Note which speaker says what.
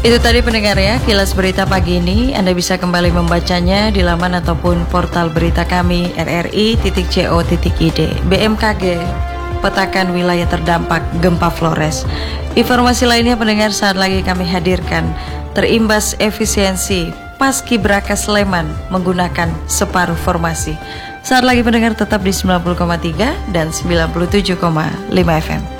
Speaker 1: Itu tadi pendengar ya, kilas berita pagi ini. Anda bisa kembali membacanya di laman ataupun portal berita kami rri.co.id. BMKG petakan wilayah terdampak gempa Flores. Informasi lainnya pendengar saat lagi kami hadirkan. Terimbas efisiensi Paskibraka Sleman menggunakan separuh formasi. Saat lagi pendengar tetap di 90,3 dan 97,5 FM.